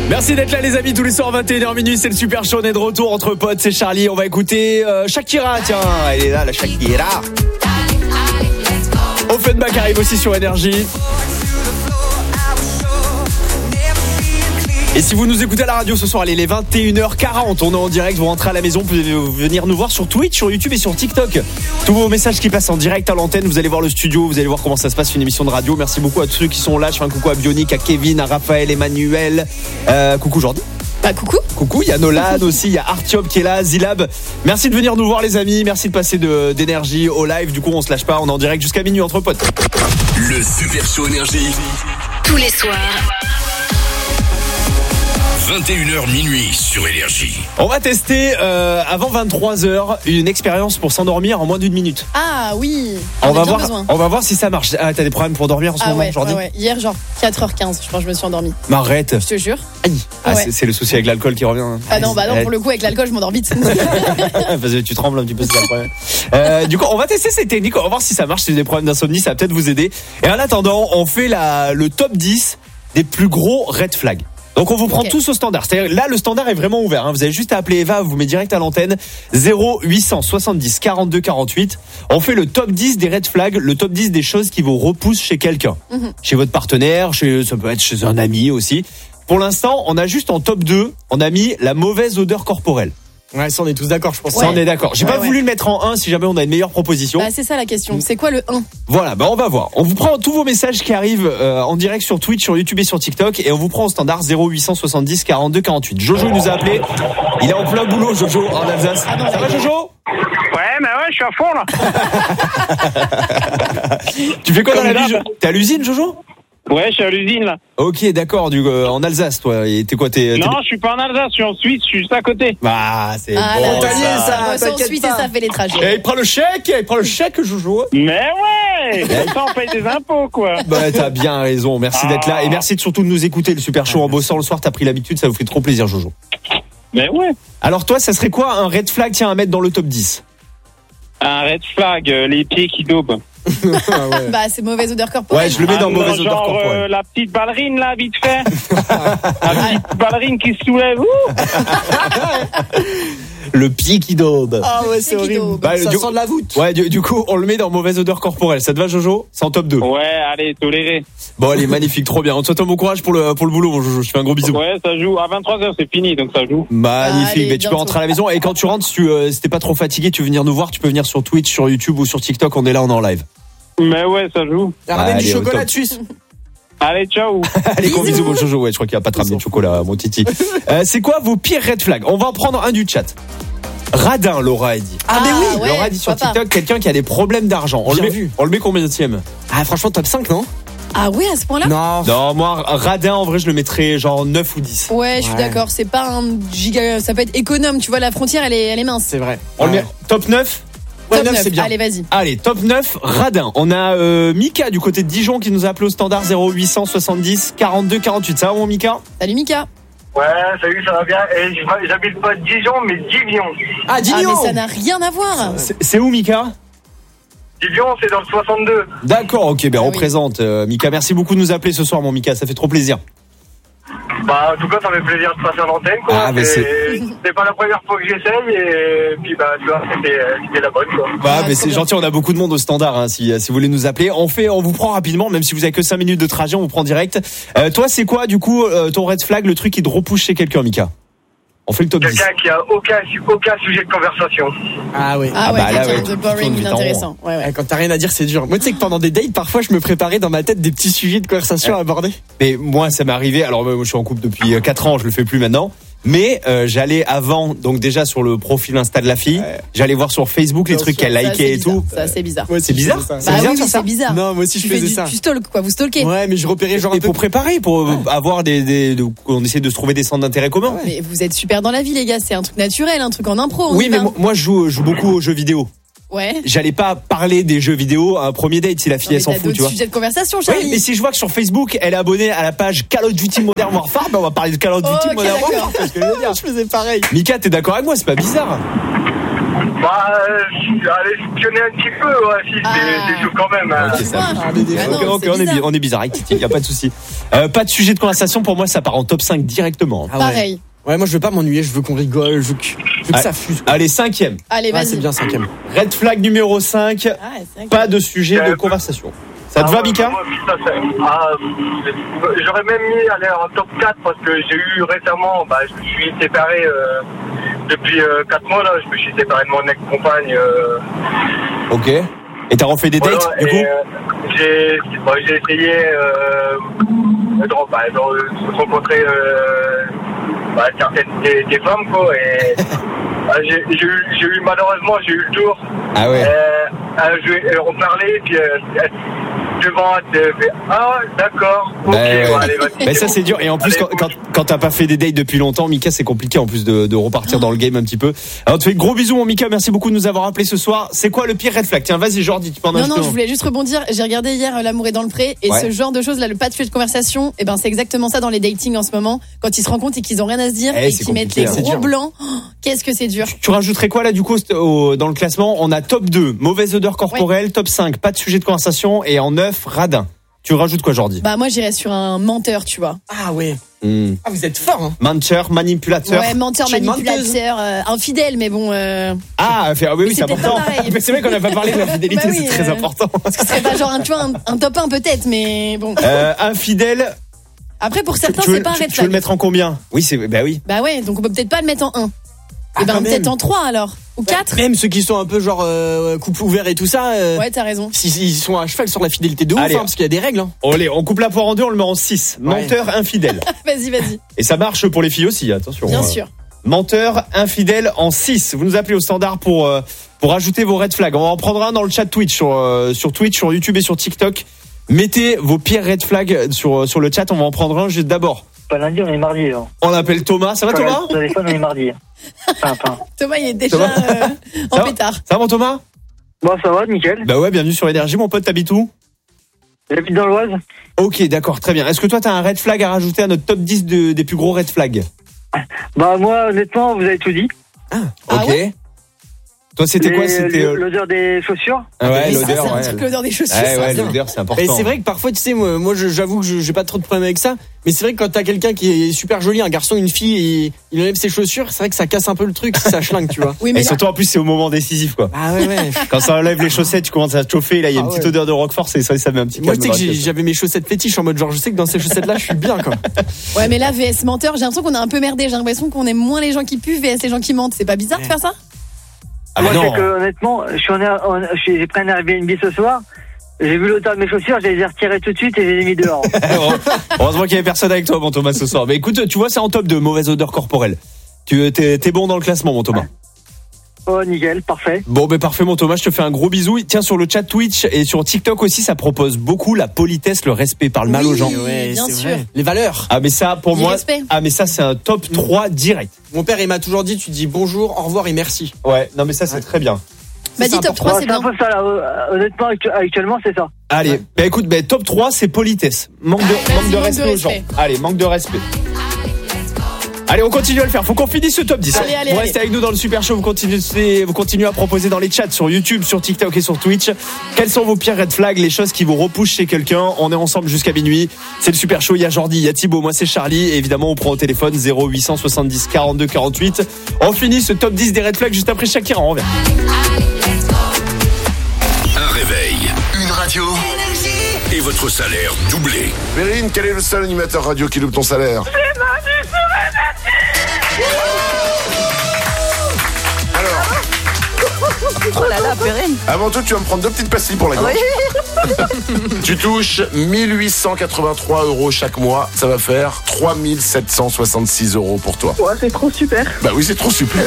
Merci d'être là les amis, tous les soirs 21h minuit, c'est le Super Show, on est de retour entre potes, c'est Charlie, on va écouter Shakira, tiens, elle est là la Shakira. Offenbach arrive aussi sur Énergie. Et si vous nous écoutez à la radio ce soir, allez, les 21h40, on est en direct, vous rentrez à la maison, vous pouvez venir nous voir sur Twitch, sur YouTube et sur TikTok. Tous vos messages qui passent en direct à l'antenne, vous allez voir le studio, vous allez voir comment ça se passe, une émission de radio. Merci beaucoup à tous ceux qui sont là, je fais un coucou à Bionic, à Kevin, à Raphaël, Emmanuel, coucou Jordi. Bah coucou. Coucou, il y a Nolan aussi, il y a Artyom qui est là, Zilab. Merci de venir nous voir les amis, merci de passer d'énergie au live. Du coup on se lâche pas, on est en direct jusqu'à minuit entre potes. Le Super Show Énergie. Tous les soirs. 21h minuit sur Énergie. On va tester avant 23h une expérience pour s'endormir en moins d'1 minute. Ah oui. On va voir si ça marche. Ah, t'as des problèmes pour dormir en ce moment, Jordi ? Ouais. Hier genre 4h15, je crois que je me suis endormie. Mais arrête. Je te jure. Aïe. Ah, ouais. c'est le souci avec l'alcool qui revient. Ah non, pour le coup avec l'alcool je m'endors vite. Parce que tu trembles un petit peu, c'est pas le problème. Du coup, on va tester ces techniques, on va voir si ça marche, si vous avez des problèmes d'insomnie, ça va peut-être vous aider. Et en attendant, on fait le top 10 des plus gros red flags. Donc on vous prend tous au standard. C'est-à-dire là le standard est vraiment ouvert. Vous avez juste à appeler Eva, vous met direct à l'antenne 0870 42 48. On fait le top 10 des red flags, le top 10 des choses qui vous repoussent chez quelqu'un, chez votre partenaire, ça peut être chez un ami aussi. Pour l'instant, on a juste en top 2, on a mis la mauvaise odeur corporelle. Ouais, ça on est tous d'accord, je pense. Ça on est d'accord. J'ai pas voulu le mettre en 1 si jamais on a une meilleure proposition. Bah c'est ça la question. C'est quoi le 1 ? Voilà, on va voir. On vous prend tous vos messages qui arrivent en direct sur Twitch, sur YouTube et sur TikTok et on vous prend au standard 0870 42 48. Jojo il nous a appelé. Il est en plein boulot Jojo en Alsace. Ça va Jojo ? Ouais, je suis à fond là. Tu fais quoi dans la vie ? T'es à l'usine Jojo ? Ouais, je suis à l'usine là. Ok, d'accord, en Alsace toi. Et t'es quoi ? Non, je suis pas en Alsace, je suis en Suisse, je suis juste à côté. Ah, c'est bon ça. En Suisse et ça fait les trajets. Et il prend le chèque Jojo. Mais ouais, ça on paye des impôts quoi. Bah t'as bien raison, merci d'être là et merci surtout de nous écouter le Super Show en bossant le soir, t'as pris l'habitude, ça vous fait trop plaisir Jojo. Mais ouais. Alors toi, ça serait quoi un red flag à mettre dans le top 10 ? Un red flag, les pieds qui daubent. Bah c'est mauvaise odeur corporelle. Ouais, je le mets dans mauvaise odeur corporelle. La petite ballerine là, vite fait. La petite ballerine qui se soulève. Le pied qui daube. Ah ouais, c'est horrible. Bah, ça sent de la voûte. Ouais, du coup, on le met dans mauvaise odeur corporelle. Ça te va Jojo ? C'est en top 2. Ouais, allez, toléré. Bon, allez, magnifique, trop bien. On te souhaite un bon courage pour le boulot mon Jojo. Je fais un gros bisou. Ouais, ça joue à 23h, c'est fini, donc ça joue. Magnifique. Allez, mais tu peux rentrer à la maison et quand tu rentres, si t'es pas trop fatigué, tu veux venir nous voir, tu peux venir sur Twitch, sur YouTube ou sur TikTok, on est là, on est en live. Mais ouais, ça joue. Ramène du chocolat de Suisse. Allez, ciao. Allez, gros bisous, mon Jojo. Ouais, je crois qu'il va pas te ramener de chocolat, mon titi. C'est quoi vos pires red flags ? On va en prendre un du chat. Radin, Laura a dit. Ah mais oui, Laura a dit sur TikTok, quelqu'un qui a des problèmes d'argent. On le met combienième ? Ah franchement top 5 non ? Ah ouais, à ce point-là ? Non, moi, radin, en vrai, je le mettrais genre 9 ou 10. Ouais, je suis d'accord. C'est pas un giga. Ça peut être économe, tu vois, la frontière, elle est mince. C'est vrai. On le met top 9 ? Ouais, 9, c'est bien. Allez, vas-y. Allez, top 9, radin. On a Mika du côté de Dijon qui nous a appelé au standard 0870 42 48. Ça va, mon Mika ? Salut Mika. Ouais, salut, ça va bien. Et j'habite pas Dijon, mais Divion. Ah, Divion. Ah, mais ça n'a rien à voir. C'est où, Mika ? Divion, c'est dans le 62. D'accord, ok, on représente. Mika, merci beaucoup de nous appeler ce soir, mon Mika, ça fait trop plaisir. Bah, en tout cas, ça fait plaisir de passer à l'antenne, quoi. Ah, mais c'est pas la première fois que j'essaye, et puis, bah, tu vois, c'était la bonne, quoi. Bah, mais c'est gentil, on a beaucoup de monde au standard, hein, si vous voulez nous appeler. On vous prend rapidement, même si vous avez que 5 minutes de trajet, on vous prend direct. Toi, c'est quoi, du coup, ton red flag, le truc qui te repousse chez quelqu'un, Mika ? On fait le top 10. Quelqu'un qui a aucun sujet de conversation. Ah ouais. Ah ouais, bah, quelqu'un là, de boring, inintéressant. Ouais. Quand t'as rien à dire, c'est dur. Moi, tu sais que pendant des dates, parfois, je me préparais dans ma tête des petits sujets de conversation à aborder. Mais moi, ça m'est arrivé. Alors, moi, je suis en couple depuis 4 ans, je le fais plus maintenant. Mais j'allais avant, donc déjà sur le profil Insta de la fille, j'allais voir sur Facebook les trucs qu'elle likait et tout. Ça, c'est bizarre. Ouais, C'est bizarre. Bah oui, c'est bizarre. Non, moi aussi, je faisais ça. Tu stalk, quoi. Vous stalkez. Ouais, mais je repérais genre un Et peu. pour préparer, pour avoir on essaie de se trouver des centres d'intérêt communs. Mais vous êtes super dans la vie, les gars. C'est un truc naturel, un truc en impro. Oui, mais moi, je joue beaucoup aux jeux vidéo. Ouais. J'allais pas parler des jeux vidéo à un premier date si la fille elle s'en fout, tu vois. Sujet de conversation, Oui, Charlie. mais si je vois que sur Facebook elle est abonnée à la page Call of Duty Modern Warfare, on va parler de Call of Duty Ok, Modern d'accord. Warfare. C'est ce que je veux dire. Je faisais pareil. Mika, t'es d'accord avec moi ? C'est pas bizarre. Allez, espionner un petit peu, ouais, si, c'est chaud quand même. Hein. Ok, ça marche. Ah non, Ok, c'est on est bizarre, il n'y a pas de souci. Pas de sujet de conversation, pour moi, ça part en top 5 directement. Ah ouais. Pareil. Ouais, moi je veux pas m'ennuyer, je veux qu'on rigole, je veux que ça fuse. Allez, 5e. Allez, Ouais, vas-y. c'est bien 5e. Red flag numéro 5, Ah, c'est vrai que- pas de sujet de conversation. Ça te va, Mika? J'aurais même mis en top 4 parce que j'ai eu récemment, je me suis séparé depuis 4 mois là, je me suis séparé de mon ex-compagne. Ok. Et t'as refait des dates, Voilà, du coup? j'ai essayé de rencontrer certaines des femmes quoi et j'ai eu malheureusement j'ai eu le tour. Ah ouais. On parlait puis devant d'accord. Ok, Ouais. bon, allez, vas-y. Mais ça c'est dur et en plus Allez, quand t'as pas fait des dates depuis longtemps, Mika, c'est compliqué en plus de repartir dans le game un petit peu. Alors on te fait gros bisous mon Mika, merci beaucoup de nous avoir appelé ce soir. C'est quoi le pire red flag? Tiens, vas-y Jordi, tu peux en Non, ajouter je un. voulais juste rebondir. J'ai regardé hier L'amour est dans le pré et Ouais. ce genre de choses là, le pas de sujet de conversation, c'est exactement ça dans les datings en ce moment. Quand ils se rendent compte et qu'ils ont rien à se dire et c'est qu'ils mettent compliqué, les hein. gros C'est dur. blancs. Oh, qu'est-ce que c'est dur. Tu rajouterais quoi là du coup dans le classement? On a top 2, mauvaise odeur corporelle, top 5, pas de sujet de conversation et en 9, radin. Tu rajoutes quoi Jordi? Moi j'irais sur un menteur, tu vois. Ah ouais. Ah, vous êtes fort, hein. Menteur, manipulateur. Ouais, menteur, Chez une manipulateur, infidèle, mais bon. Ah, oui, Mais c'est c'est peut-être important. pas pareil. Mais c'est vrai qu'on n'a pas parlé de la fidélité, Bah oui, c'est très important. Ce serait pas genre un top 1 peut-être, mais bon. Infidèle. Après pour certains Tu veux c'est pas un red tu veux le flag. mettre en combien? Oui, oui. Bah ouais, donc on peut peut-être pas le mettre en 1. Ah, Et quand peut-être même. en 3 alors. Ou 4. Même ceux qui sont un peu genre couple ouvert et tout ça, Ouais, t'as raison. ils sont à cheval sur la fidélité de ouf, Allez. parce qu'il y a des règles. Hein. Allez, on coupe la poire en deux, on le met en 6. Ouais. Menteur, infidèle. Vas-y. Et ça marche pour les filles aussi, attention. Bien sûr. Menteur, infidèle en 6. Vous nous appelez au standard pour ajouter vos red flags. On va en prendre un dans le chat Twitch, sur Twitch, sur YouTube et sur TikTok. Mettez vos pires red flags sur le chat, on va en prendre un juste d'abord. Pas lundi, on est mardi. Là. On appelle Thomas. Ça va Thomas? Le téléphone, on est mardi. Thomas, il est déjà Ça en va pétard. Ça va mon Thomas? Bon, ça va, nickel. Bah ouais, bienvenue sur Énergie, mon pote, t'habites où? J'habite dans l'Oise. Ok, d'accord, très bien. Est-ce que toi t'as un red flag à rajouter à notre top 10 des plus gros red flags? Moi, honnêtement, vous avez tout dit. Ok. Ah ouais Toi c'était quoi? C'était L'odeur des chaussures. ouais, Mais ça, l'odeur, c'est un ouais. truc, l'odeur des chaussures. Ouais, ça. l'odeur, c'est important. Et c'est vrai que parfois, tu sais, moi j'avoue que j'ai pas trop de problème avec ça. Mais c'est vrai que quand t'as quelqu'un qui est super joli, un garçon, une fille, et il enlève ses chaussures, c'est vrai que ça casse un peu le truc si ça schlingue, tu vois. Oui, Et mais surtout en plus c'est au moment décisif quoi. Ah ouais. Quand ça enlève les chaussettes, tu commences à te chauffer, là il y a une Ah petite ouais. odeur de Roquefort, c'est ça met un petit Moi, calme tu sais dans que la tête. j'avais mes chaussettes fétiches en mode genre, je sais que dans ces chaussettes-là, je suis bien, quoi. ouais, mais là, VS menteur, j'ai l'impression qu'on a un peu merdé. J'ai l'impression qu'on aime moins les gens qui puent VS les gens qui mentent. C'est pas bizarre de faire ça? Ah Moi, mais non. c'est que, honnêtement, j'ai pris un Airbnb ce soir. J'ai vu l'odeur de mes chaussures, je les ai retirées tout de suite et je les ai mis dehors. Heureusement qu'il y avait personne avec toi mon Thomas ce soir. Mais écoute, tu vois c'est en top de mauvaise odeur corporelle. T'es bon dans le classement mon Thomas. Oh, nickel, parfait. Bon ben parfait mon Thomas, je te fais un gros bisou. Tiens sur le chat Twitch et sur TikTok aussi ça propose beaucoup la politesse, le respect, parle mal Oui. aux gens. Ouais, bien c'est sûr. vrai. Les valeurs. Ah mais ça pour Du moi respect. ah mais ça c'est un top 3 direct. Mon père, il m'a toujours dit, tu dis bonjour, au revoir et merci. Ouais, non mais ça c'est très bien. Bah, dis top important. 3, c'est C'est un bien. peu ça, là. Honnêtement, actuellement, c'est ça. Allez, bah écoute, bah, top 3 c'est politesse. Manque de respect aux gens. Allez, manque de respect. Allez, on continue à le faire. Faut qu'on finisse ce top 10. Allez, Vous restez avec nous dans le Super Show. Vous continuez à proposer dans les chats sur YouTube, sur TikTok et sur Twitch. Quels sont vos pires red flags, les choses qui vous repoussent chez quelqu'un? On est ensemble jusqu'à minuit. C'est le Super Show. Il y a Jordi, il y a Thibaut, moi c'est Charlie. Et évidemment, on prend au téléphone 0870 42 48. On finit ce top 10 des red flags juste après Shakira. On revient. Un réveil, une radio et votre salaire doublé. Perrine, quel est le seul animateur radio qui loupe ton salaire? Oh là là, Perrine. Avant tout, tu vas me prendre 2 petites pastilles pour la gorge. Tu touches 1883 € chaque mois. Ça va faire 3766 € pour toi. Ouais, c'est trop super. Bah oui, c'est trop super.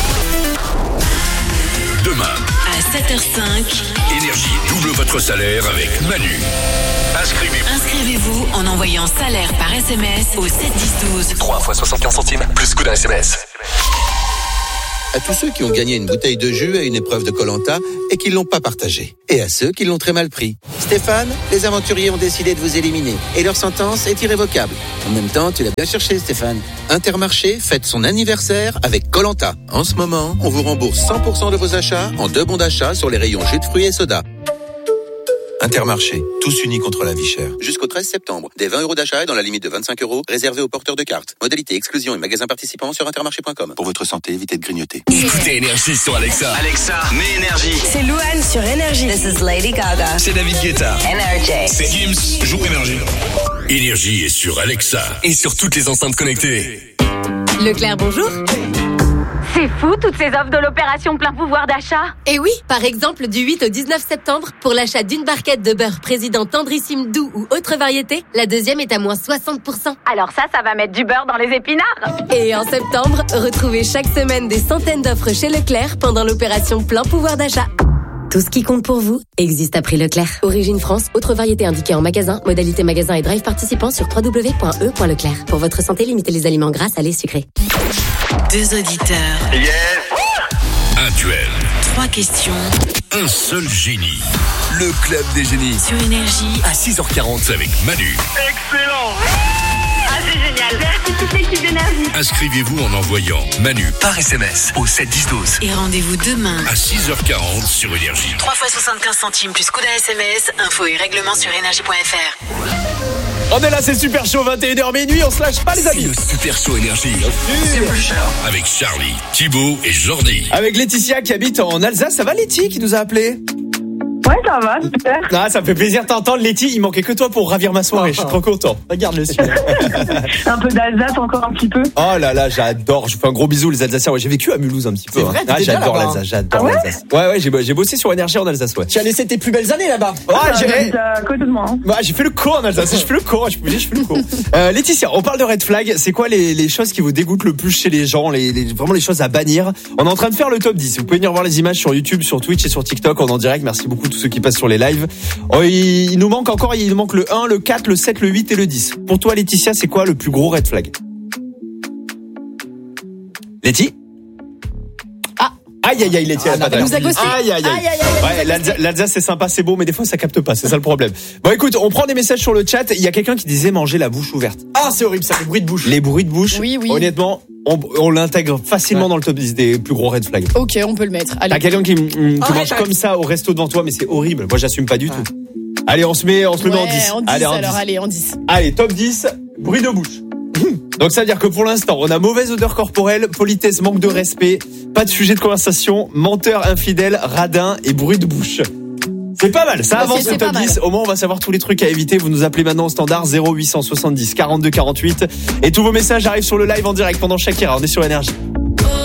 Demain, À 7h05, Énergie double votre salaire avec Manu. Inscrivez-vous. inscrivez-vous en envoyant salaire par SMS au 7 10 12. 3 fois 75 centimes, plus coup d'un SMS. À tous ceux qui ont gagné une bouteille de jus à une épreuve de Koh-Lanta et qui l'ont pas partagé. Et à ceux qui l'ont très mal pris. Stéphane, les aventuriers ont décidé de vous éliminer et leur sentence est irrévocable. En même temps, tu l'as bien cherché, Stéphane. Intermarché fête son anniversaire avec Koh-Lanta. En ce moment, on vous rembourse 100% de vos achats en 2 bons d'achat sur les rayons jus de fruits et soda. Intermarché, tous unis contre la vie chère. Jusqu'au 13 septembre, des 20 € d'achat et dans la limite de 25 € réservés aux porteurs de cartes. Modalité exclusion et magasins participants sur intermarché.com. Pour votre santé, évitez de grignoter. Écoutez Énergie sur Alexa. Alexa, mets Énergie. C'est Louane sur Énergie. This is Lady Gaga. C'est David Guetta. Energy. C'est Gims, joue Énergie. Énergie est sur Alexa et sur toutes les enceintes connectées. Leclerc, bonjour. C'est fou, toutes ces offres de l'opération plein pouvoir d'achat. Et oui, par exemple, du 8 au 19 septembre, pour l'achat d'une barquette de beurre président tendrissime doux ou autre variété, la deuxième est à moins 60%. Alors ça va mettre du beurre dans les épinards. Et en septembre, retrouvez chaque semaine des centaines d'offres chez Leclerc pendant l'opération plein pouvoir d'achat. Tout ce qui compte pour vous existe à prix Leclerc. Origine France, autre variété indiquée en magasin, modalité magasin et drive participant sur www.e.leclerc. Pour votre santé, limitez les aliments gras, salés, sucrés. 2 auditeurs. Yes. Un duel. 3 questions. Un seul génie. Le club des génies. Sur Énergie. À 6h40 avec Manu. Excellent. Ah, c'est génial. Merci toute l'équipe d'Énergie. Inscrivez-vous en envoyant Manu par SMS au 7 10 12. Et rendez-vous demain. À 6h40 sur Énergie. 3 fois 75 centimes plus coup d'un SMS. Infos et règlements sur énergie.fr. On est là, c'est super chaud, 21h minuit, on se lâche pas les amis. Le super chaud Énergie. Avec Charlie, Thibaut et Jordi. Avec Laetitia qui habite en Alsace, ça va Letty qui nous a appelé? Ouais, ça va, super. Ah, ça me fait plaisir de t'entendre Letty, il manquait que toi pour ravir ma soirée, je suis trop content. Regarde le sujet. Un peu d'Alsace encore un petit peu. Oh là là, j'adore, je fais un gros bisou les Alsaciens, ouais, j'ai vécu à Mulhouse un petit peu. C'est vrai, t'étais j'adore là-bas, l'Alsace, j'adore ouais l'Alsace. Ouais, j'ai bossé sur Énergie en Alsace, ouais. Tu as laissé tes plus belles années là-bas. Ouais, J'habite à côté de moi. Hein. Ouais, j'ai fait le cours en Alsace, je fais le cours. Laetitia, on parle de red flag, c'est quoi les choses qui vous dégoûtent le plus chez les gens, vraiment les choses à bannir? On est en train de faire le top 10, vous pouvez venir voir les images sur YouTube, sur Twitch et sur TikTok, on est en direct, merci beaucoup tous ceux qui passent sur les lives. Oh, il nous manque le 1, le 4, le 7, le 8 et le 10. Pour toi Laetitia, c'est quoi le plus gros red flag? Letty? Aïe, Letty, elle nous a ghosté. Aïe. Ouais, l'Alsace, c'est sympa, c'est beau, mais des fois, ça capte pas. C'est ça le problème. Bon, écoute, on prend des messages sur le chat. Il y a quelqu'un qui disait manger la bouche ouverte. Ah, c'est horrible, ça, les bruits de bouche. Les bruits de bouche. Oui. Honnêtement, on l'intègre facilement dans le top 10 des plus gros red flags. Ok, on peut le mettre. Allez. T'as quelqu'un qui mange comme ça au resto devant toi, mais c'est horrible. Moi, j'assume pas du tout. Allez, on se met en 10. Allez, en 10. Allez, top 10, bruit de bouche. Donc ça veut dire que pour l'instant, on a mauvaise odeur corporelle, politesse, manque de respect, pas de sujet de conversation, menteur, infidèle, radin et bruit de bouche. C'est pas mal, ça avance le top 10. Au moins, on va savoir tous les trucs à éviter. Vous nous appelez maintenant au standard 0870 42 48 et tous vos messages arrivent sur le live en direct pendant Shakira. On est sur Énergie.